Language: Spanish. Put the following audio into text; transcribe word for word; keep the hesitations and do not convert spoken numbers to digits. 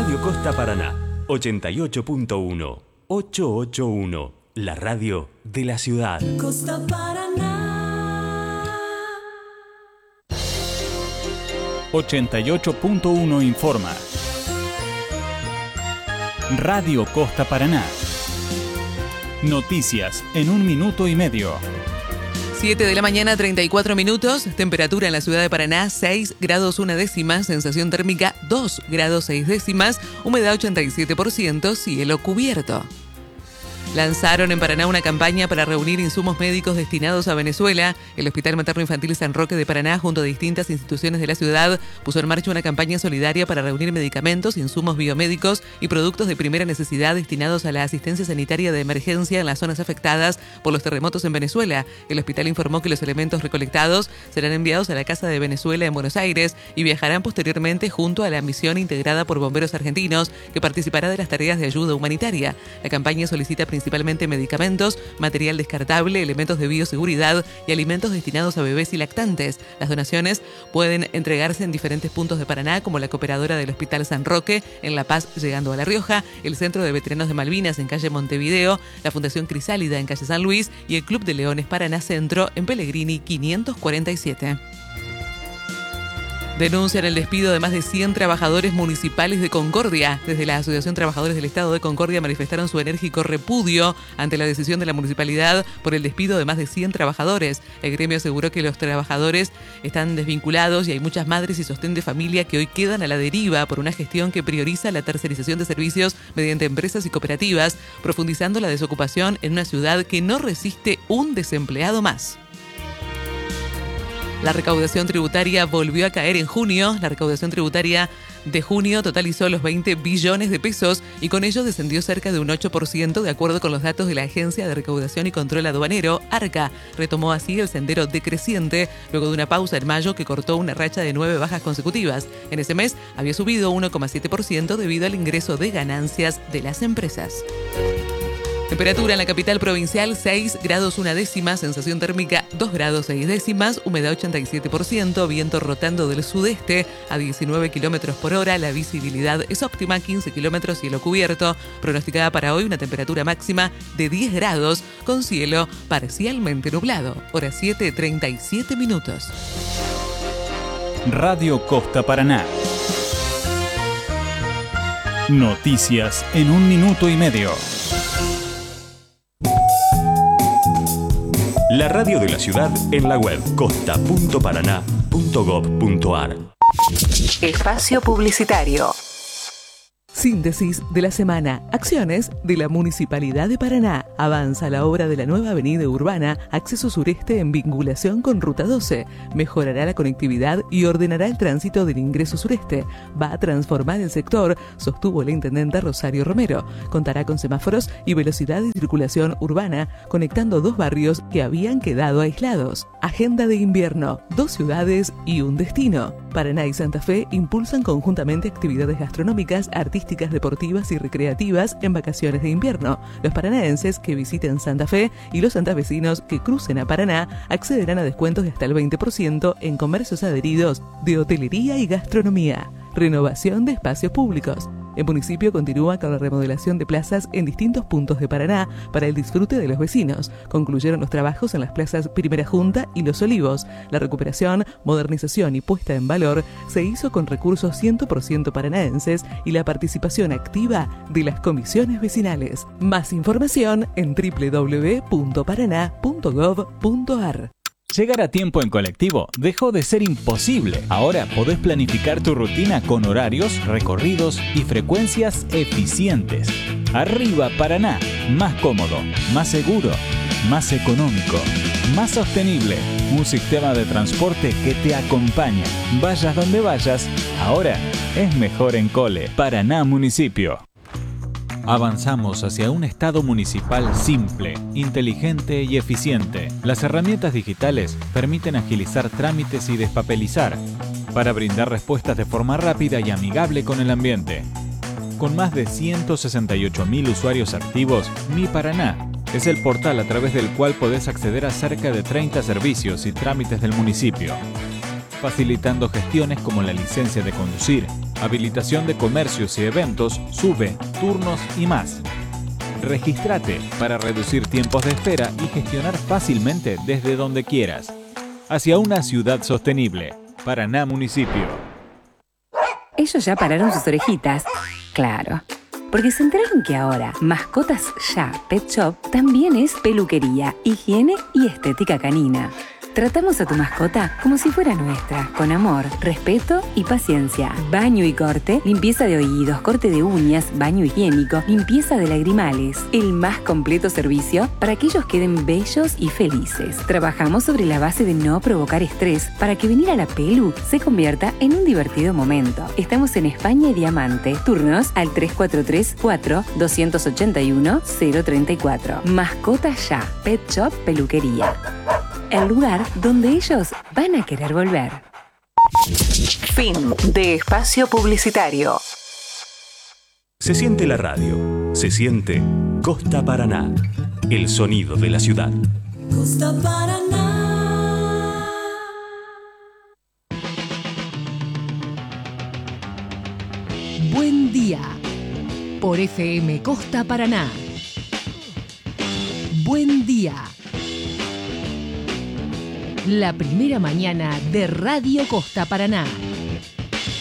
Radio Costa Paraná, ochenta y ocho punto uno, ochocientos ochenta y uno, la radio de la ciudad. Costa Paraná. ochenta y ocho punto uno informa. Radio Costa Paraná. Noticias en un minuto y medio. siete de la mañana, treinta y cuatro minutos. Temperatura en la ciudad de Paraná, seis grados una décima. Sensación térmica, dos grados seis décimas. Humedad ochenta y siete por ciento. Cielo cubierto. Lanzaron en Paraná una campaña para reunir insumos médicos destinados a Venezuela. El Hospital Materno Infantil San Roque de Paraná, junto a distintas instituciones de la ciudad, puso en marcha una campaña solidaria para reunir medicamentos, insumos biomédicos y productos de primera necesidad destinados a la asistencia sanitaria de emergencia en las zonas afectadas por los terremotos en Venezuela. El hospital informó que los elementos recolectados serán enviados a la Casa de Venezuela en Buenos Aires y viajarán posteriormente junto a la misión integrada por bomberos argentinos que participará de las tareas de ayuda humanitaria. La campaña solicita principalmente medicamentos, material descartable, elementos de bioseguridad y alimentos destinados a bebés y lactantes. Las donaciones pueden entregarse en diferentes puntos de Paraná, como la cooperadora del Hospital San Roque, en La Paz, llegando a La Rioja, el Centro de Veteranos de Malvinas en calle Montevideo, la Fundación Crisálida en calle San Luis y el Club de Leones Paraná Centro en Pellegrini quinientos cuarenta y siete. Denuncian el despido de más de cien trabajadores municipales de Concordia. Desde la Asociación Trabajadores del Estado de Concordia manifestaron su enérgico repudio ante la decisión de la municipalidad por el despido de más de cien trabajadores. El gremio aseguró que los trabajadores están desvinculados y hay muchas madres y sostén de familia que hoy quedan a la deriva por una gestión que prioriza la tercerización de servicios mediante empresas y cooperativas, profundizando la desocupación en una ciudad que no resiste un desempleado más. La recaudación tributaria volvió a caer en junio. La recaudación tributaria de junio totalizó los veinte billones de pesos y con ello descendió cerca de un ocho por ciento de acuerdo con los datos de la Agencia de Recaudación y Control Aduanero, ARCA. Retomó así el sendero decreciente luego de una pausa en mayo que cortó una racha de nueve bajas consecutivas. En ese mes había subido uno coma siete por ciento debido al ingreso de ganancias de las empresas. Temperatura en la capital provincial, seis grados una décima, sensación térmica dos grados seis décimas, humedad ochenta y siete por ciento, viento rotando del sudeste a diecinueve kilómetros por hora, la visibilidad es óptima, quince kilómetros, cielo cubierto, pronosticada para hoy una temperatura máxima de diez grados con cielo parcialmente nublado, hora siete, treinta y siete minutos. Radio Costa Paraná. Noticias en un minuto y medio. La radio de la ciudad en la web costa punto paraná punto gob punto ar. Espacio publicitario. Síntesis de la semana. Acciones de la Municipalidad de Paraná. Avanza la obra de la nueva avenida urbana, acceso sureste en vinculación con Ruta doce. Mejorará la conectividad y ordenará el tránsito del ingreso sureste. Va a transformar el sector, sostuvo la intendenta Rosario Romero. Contará con semáforos y velocidad de circulación urbana, conectando dos barrios que habían quedado aislados. Agenda de invierno. Dos ciudades y un destino. Paraná y Santa Fe impulsan conjuntamente actividades gastronómicas, artísticas, deportivas y recreativas en vacaciones de invierno. Los paranaenses que visiten Santa Fe y los santafesinos que crucen a Paraná accederán a descuentos de hasta el veinte por ciento en comercios adheridos de hotelería y gastronomía. Renovación de espacios públicos. El municipio continúa con la remodelación de plazas en distintos puntos de Paraná para el disfrute de los vecinos. Concluyeron los trabajos en las plazas Primera Junta y Los Olivos. La recuperación, modernización y puesta en valor se hizo con recursos cien por ciento paranaenses y la participación activa de las comisiones vecinales. Más información en doble u doble u doble u punto paraná punto gob punto ar. Llegar a tiempo en colectivo dejó de ser imposible. Ahora podés planificar tu rutina con horarios, recorridos y frecuencias eficientes. Arriba Paraná, más cómodo, más seguro, más económico, más sostenible. Un sistema de transporte que te acompaña. Vayas donde vayas, ahora es mejor en Cole. Paraná Municipio. Avanzamos hacia un Estado municipal simple, inteligente y eficiente. Las herramientas digitales permiten agilizar trámites y despapelizar para brindar respuestas de forma rápida y amigable con el ambiente. Con más de ciento sesenta y ocho mil usuarios activos, Mi Paraná es el portal a través del cual podés acceder a cerca de treinta servicios y trámites del municipio, facilitando gestiones como la licencia de conducir, habilitación de comercios y eventos, sube, turnos y más. Regístrate para reducir tiempos de espera y gestionar fácilmente desde donde quieras. Hacia una ciudad sostenible. Paraná Municipio. Ellos ya pararon sus orejitas. Claro. Porque se enteraron que ahora Mascotas Ya Pet Shop también es peluquería, higiene y estética canina. Tratamos a tu mascota como si fuera nuestra, con amor, respeto y paciencia. Baño y corte, limpieza de oídos, corte de uñas, baño higiénico, limpieza de lagrimales. El más completo servicio para que ellos queden bellos y felices. Trabajamos sobre la base de no provocar estrés para que venir a la pelu se convierta en un divertido momento. Estamos en España y Diamante. Turnos al tres cuatro tres, cuatro, dos ocho uno, cero tres cuatro. Mascotas Ya Pet Shop Peluquería. El lugar donde ellos van a querer volver. Fin de espacio publicitario. Se siente la radio, se siente Costa Paraná, el sonido de la ciudad. Costa Paraná. Buen día. Por F M Costa Paraná. Buen día. La primera mañana de Radio Costa Paraná.